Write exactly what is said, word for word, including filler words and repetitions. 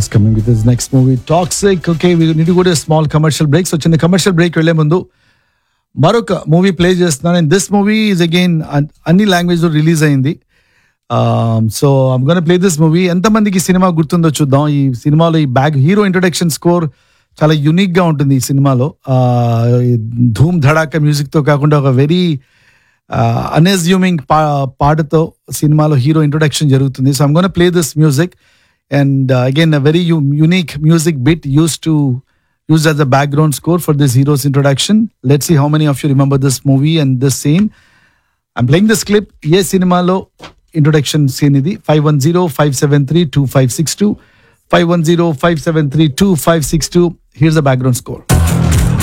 is coming with his next movie, Toxic. Okay, we need to go to a small commercial break. So, చిన్న commercial break వెళ్ళే ముందు మరొక movie play చేస్తున్నాను. And this movie is again అన్ని లాంగ్వేజ్లో release అయింది. So I'm gonna play this movie. ఎంతమందికి ఈ సినిమా గుర్తుందో చూద్దాం. ఈ సినిమాలో ఈ బ్యాక్ హీరో ఇంట్రొడక్షన్ స్కోర్ చాలా యునిక్గా ఉంటుంది ఈ సినిమాలో. ధూమ్ ధడాకా మ్యూజిక్తో కాకుండా ఒక వెరీ అన్ఎజ్యూమింగ్ పా పాటతో సినిమాలో హీరో ఇంట్రొడక్షన్ జరుగుతుంది. So I'm gonna play this music. And uh, again, a very u- unique music bit used to used as a background score for this hero's introduction. Let's see how many of you remember this movie and this scene. I'm playing this clip. Yes, cinema lo introduction scene idi. five one zero, five seven three, two five six two. five one zero, five seven three, two five six two. Here's the background score.